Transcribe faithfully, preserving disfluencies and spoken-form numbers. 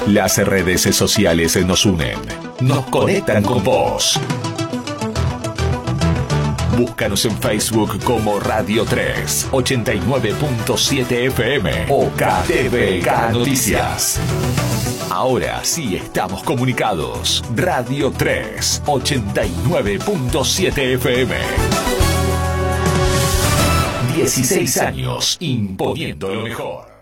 Las redes sociales nos unen, nos conectan con vos. Búscanos en Facebook como Radio tres, ochenta y nueve punto siete F M o K T V K Noticias. Ahora sí estamos comunicados. Radio tres, ochenta y nueve punto siete F M. dieciséis años imponiendo lo mejor.